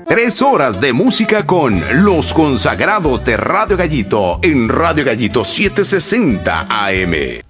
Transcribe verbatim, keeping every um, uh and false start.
Tres horas de música con los consagrados de Radio Gallito en Radio Gallito setecientos sesenta A M.